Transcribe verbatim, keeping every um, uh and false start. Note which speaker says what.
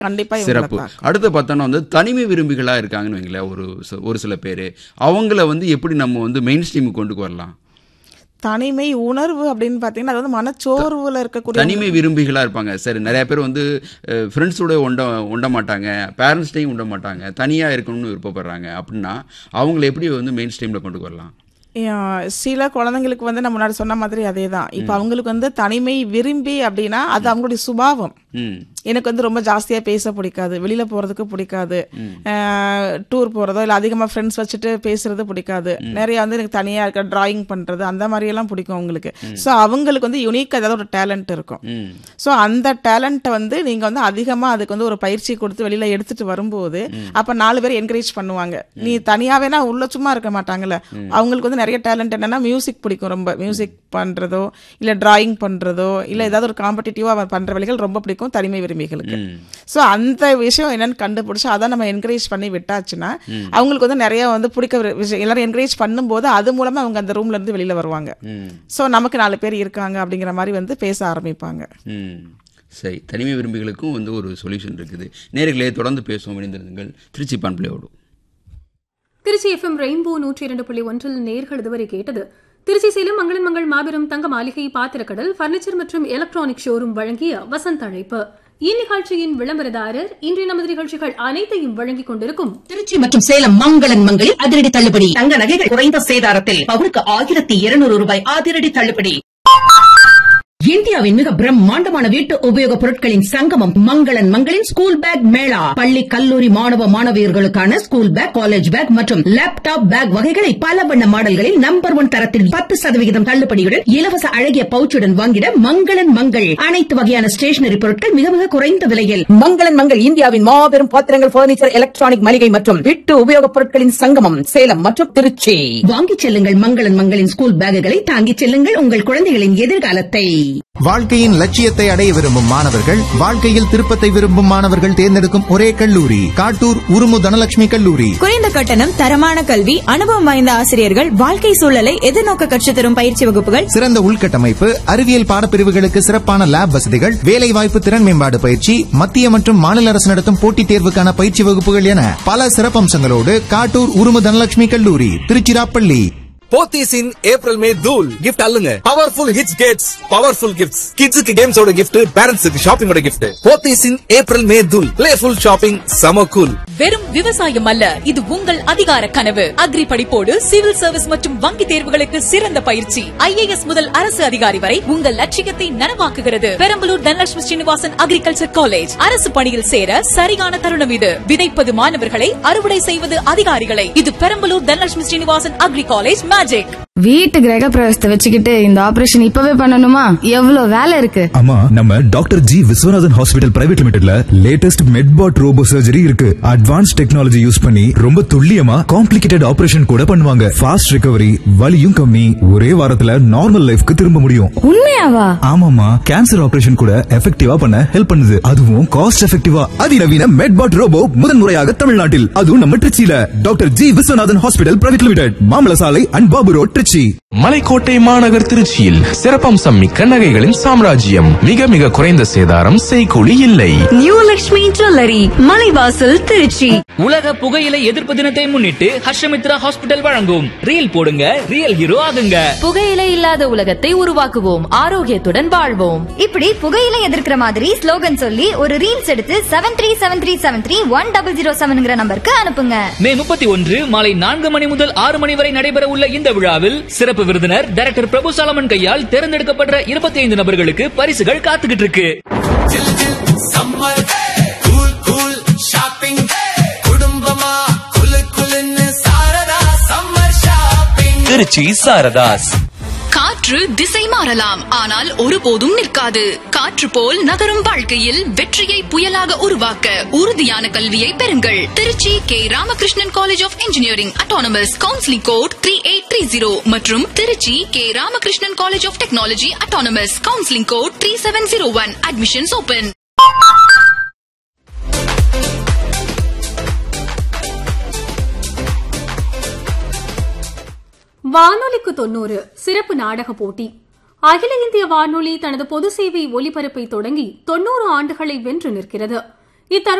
Speaker 1: கண்டிப்பா
Speaker 2: சிறப்பு. அடுத்து பார்த்தோன்னா வந்து தனிமை விரும்பிகளா இருக்காங்கன்னு வைங்களேன், ஒரு ஒரு சில பேர், அவங்கள வந்து எப்படி நம்ம வந்து மெயின் ஸ்ட்ரீமுக்கு கொண்டு வரலாம்?
Speaker 1: தனிமை உணர்வு அப்படின்னு பார்த்தீங்கன்னா அது வந்து மனச்சோர்வில் இருக்கக்கூடிய
Speaker 2: தனிமை விரும்பிகளாக இருப்பாங்க. சரி, நிறைய பேர் வந்து ஃப்ரெண்ட்ஸோட ஒண்ட ஒண்ட மாட்டாங்க, பேரண்ட்ஸ்டையும் உண்ட மாட்டாங்க, தனியாக இருக்கணும்னு விருப்பப்படுறாங்க. அப்படின்னா அவங்கள எப்படி வந்து மெயின் ஸ்ட்ரீமில் கொண்டு வரலாம்?
Speaker 1: சில குழந்தைங்களுக்கு வந்து நம்ம முன்னாடி சொன்ன மாதிரி அதே தான். இப்போ அவங்களுக்கு வந்து தனிமை விரும்பி அப்படின்னா அது அவங்களுடைய சுபாவம். எனக்கு வந்து ரொம்ப ஜாஸ்தியாக பேச பிடிக்காது, வெளியில் போகிறதுக்கு பிடிக்காது, டூர் போகிறதோ இல்லை அதிகமாக ஃப்ரெண்ட்ஸ் வச்சுட்டு பேசுறது பிடிக்காது, நிறைய வந்து எனக்கு தனியாக இருக்க ட்ராயிங் பண்ணுறது அந்த மாதிரியெல்லாம் பிடிக்கும் அவங்களுக்கு. ஸோ அவங்களுக்கு வந்து யுனிக் ஏதாவது ஒரு டேலண்ட் இருக்கும். ஸோ அந்த டேலண்ட்டை வந்து நீங்கள் வந்து அதிகமாக அதுக்கு வந்து ஒரு பயிற்சி கொடுத்து வெளியில் எடுத்துகிட்டு வரும்போது அப்போ நாலு பேர் என்கரேஜ் பண்ணுவாங்க. நீ தனியாகவேனா உள்ள சும்மா இருக்க மாட்டாங்கல்ல. அவங்களுக்கு வந்து நிறைய டேலண்ட் என்னன்னா மியூசிக் பிடிக்கும், ரொம்ப மியூசிக் பண்ணுறதோ இல்லை ட்ராயிங் பண்ணுறதோ இல்லை ஏதாவது ஒரு காம்படிட்டிவாக பண்ணுற வேலைகள் ரொம்ப பிடிக்கும் தனிமை விரும்பிகளுக்கு. ஸோ அந்த விஷயம் என்னன்னு கண்டுபிடிச்சு அதான் நம்ம என்கரேஜ் பண்ணி விட்டாச்சுன்னா அவங்களுக்கு வந்து நிறைய வந்து பிடிக்க விஷயம் எல்லாரும் என்கரேஜ் பண்ணும்போது அது மூலமா அவங்க அந்த ரூம்ல இருந்து வெளியில வருவாங்க. ஸோ நமக்கு நாலு பேர் இருக்காங்க அப்படிங்கிற மாதிரி வந்து பேச ஆரம்பிப்பாங்க.
Speaker 2: சரி, தனிமை விரும்பிகளுக்கும் வந்து ஒரு சொல்யூஷன் இருக்குது. நேயர்களே, தொடர்ந்து பேசுவோம், இணைந்திருங்கள். திருச்சி பண்பலையோடு.
Speaker 3: திருச்சி எஃப்எம் ரெயின்போ நூற்றி இரண்டு புள்ளி ஒன்றில் நேர்கள் இதுவரை கேட்டது திருச்சி சேலம் மங்களன் மங்கள் மாபெரும் தங்க மாளிகை பாத்திரக்கடல் பர்னிச்சர் மற்றும் எலக்ட்ரானிக் ஷோரூம் வழங்கிய வசந்த அழைப்பு. இந்நிகழ்ச்சியின் விளம்பரதாரர் இன்றைய நமது நிகழ்ச்சிகள் அனைத்தையும் வழங்கிக் கொண்டிருக்கும்
Speaker 4: திருச்சி மற்றும் சேலம் மங்களன் மங்களில் அதிரடி தள்ளுபடி. தங்க நகைகள் குறைந்த சேதாரத்தில் பவுனுக்கு ஆயிரத்தி இருநூறு ரூபாய் அதிரடி தள்ளுபடி. இந்தியாவின் மிக பிரம்மாண்டமான வீட்டு உபயோக பொருட்களின் சங்கமம் மங்களன் மங்களின் ஸ்கூல் பேக் மேளா. பள்ளி கல்லூரி மாணவ மாணவியர்களுக்கான ஸ்கூல் பேக், காலேஜ் பேக் மற்றும் லேப்டாப் பேக் வகைகளை பல வண்ண மாடல்களில் நம்பர் ஒன் தரத்தில் பத்து சதவிகிதம் தள்ளுபடியுடன் இலவச அழகிய பவுச்சுடன் வாங்கிட மங்களன் மங்கள். அனைத்து வகையான ஸ்டேஷனரி பொருட்கள் மிக மிக குறைந்த விலையில். மங்களன் மங்கள் இந்தியாவின் மாபெரும் பாத்திரங்கள், பர்னிச்சர், எலக்ட்ரானிக் மளிகை மற்றும் வீட்டு உபயோக பொருட்களின் சங்கமம் சேலம் மற்றும் திருச்சி. வாங்கிச் செல்லுங்கள் மங்களன் மங்களின் ஸ்கூல் பேக்குகளை, தாங்கிச் செல்லுங்கள் உங்கள் குழந்தைகளின் எதிர்காலத்தை.
Speaker 5: வாழ்க்கையின் லட்சியத்தை அடைய விரும்பும் மாணவர்கள், வாழ்க்கையில் திருப்பத்தை விரும்பும் மாணவர்கள் தேர்ந்தெடுக்கும் ஒரே கல்லூரி காட்டூர் உருமு தனலட்சுமி கல்லூரி.
Speaker 6: குறைந்த கட்டணம், தரமான கல்வி, அனுபவம் வாய்ந்த ஆசிரியர்கள், வாழ்க்கை சூழலை எதிர்நோக்க கற்றுத் தரும் பயிற்சி வகுப்புகள்,
Speaker 5: சிறந்த உள்கட்டமைப்பு, அறிவியல் பாடப்பிரிவுகளுக்கு சிறப்பான லேப் வசதிகள், வேலைவாய்ப்பு திறன் மேம்பாடு பயிற்சி, மத்திய மற்றும் மாநில அரசு நடத்தும் போட்டித் தேர்வுக்கான பயிற்சி வகுப்புகள் என பல சிறப்பம்சங்களோடு காட்டூர் உருமு தனலட்சுமி கல்லூரி, திருச்சிராப்பள்ளி.
Speaker 7: போத்தீஸின் ஏப்ரல் மே தூள் gift அல்லுங்க. Powerful hits Gates powerful gifts. கிட்ஸுக்கு கேம்ஸோட கிஃப்ட், பேரண்ட்ஸுக்கு ஷாப்பிங்கோட கிஃப்ட். போத்தீஸின் ஏப்ரல் மே தூள் பிளேஃபுல் ஷாப்பிங் சம கூல்.
Speaker 8: வெறும் விவசாயம் அல்ல, இது உங்கள் அதிகார கனவு. அக்ரி படிப்போடு சிவில் சர்வீஸ் மற்றும் வங்கி தேர்வுகளுக்கு சிறந்த பயிற்சி. ஐஏஎஸ் முதல் அரசு அதிகாரி வரை உங்கள் லட்சியத்தை நனவாக்குகிறது. Perambalur Dhanalakshmi Srinivasan agriculture college. அரசு பணியில் சேர சரியான தருணம் இது. விதைப்பது மாணவர்களை, அறுவடை செய்வது அதிகாரிகளை. இது பெரம்பலூர் தனலட்சுமி ஸ்ரீனிவாசன் அக்ரி காலேஜ்.
Speaker 9: வீட்டு கிரக பிரவேசத்தை வச்சுக்கிட்டு இந்த ஆபரேஷன் இப்பவே பண்ணணுமா? எவ்வளவு வேலை இருக்கு.
Speaker 10: ஆமா, நம்ம doctor G Viswanathan hospital private லிமிடெட்ல latest மெட்பாட் robot surgery இருக்கு. அட்வான்ஸ் டெக்னாலஜி யூஸ் பண்ணி ரொம்ப துல்லியமா காம்ப்ளிகேட்டட் ஆபரேஷன் கூட பண்ணுவாங்க. ஃபாஸ்ட் ரிகவரி, வலியும் கம்மி, ஒரே வாரத்துல நார்மல் லைஃப்க்கு திரும்ப முடியும்.
Speaker 9: உண்மையாவா?
Speaker 10: ஆமாமா, கேன்சர் ஆபரேஷன் கூட எஃபெக்டிவா பண்ண ஹெல்ப் பண்ணுது. அதுவும் காஸ்ட் எஃபெக்டிவா. அதிநவீன மெட்பாட் ரோபோ முதன்முறையாக தமிழ்நாட்டில், அதுவும் நம்ம திருச்சியில doctor G Viswanathan hospital private limited, மாமல சாலை அண்ட் பாபு ரோட், திருச்சி.
Speaker 11: மலைக்கோட்டை மாநகர் திருச்சியில் சிறப்பம்சம் மிக்க நகைகளின் சாம்ராஜ்யம். மிக மிக குறைந்த சேதாரம், செய்கூலி இல்லை.
Speaker 12: New Lakshmi jewellery, Malaivasal, Trichy.
Speaker 13: உலக புகையிலை எதிர்ப்பு தினத்தை முன்னிட்டு ஹர்ஷமித்ரா ஹாஸ்பிடல் வழங்கும் ரீல் போடுங்க, ரியல் ஹீரோ ஆகுங்க.
Speaker 8: புகையிலை இல்லாத உலகத்தை உருவாக்குவோம், ஆரோக்கியத்துடன் வாழ்வோம்.
Speaker 12: இப்படி புகையிலை எதிர்க்கிற மாதிரி ஸ்லோகன் சொல்லி ஒரு ரீல்ஸ் எடுத்து seven three seven three seven three one double zero செவன்ங்கிற நம்பருக்கு அனுப்புங்க.
Speaker 13: மே முப்பத்தி ஒன்று மாலை நான்கு மணி முதல் ஆறு மணி வரை நடைபெற உள்ள இந்த விழாவில் சிறப்பு விருந்தினர் டைரக்டர் பிரபு சாலமன் கையால் தேர்ந்தெடுக்கப்பட்ட இருபத்தி ஐந்து நபர்களுக்கு பரிசுகள் காத்துக்கிட்டு இருக்கு.
Speaker 11: திருச்சி சாரதாஸ்.
Speaker 8: காற்று திசை மாறலாம், ஆனால் ஒருபோதும் நிற்காது. காற்று போல் நகரும் வாழ்க்கையில் வெற்றியை புயலாக உருவாக்க உறுதியான கல்வியை பெறுங்கள். Trichy K Ramakrishnan college of engineering autonomous, counselling code three eight three zero மற்றும் Trichy K Ramakrishnan college of technology autonomous, counselling code three seven zero one. Admissions open.
Speaker 3: வானொலிக்கு தொன்னூறு சிறப்பு நாடக போட்டி. அகில இந்திய வானொலி தனது பொது சேவை ஒலிபரப்பை தொடங்கி தொன்னூறு ஆண்டுகளை வென்று நிற்கிறது. இத்தரு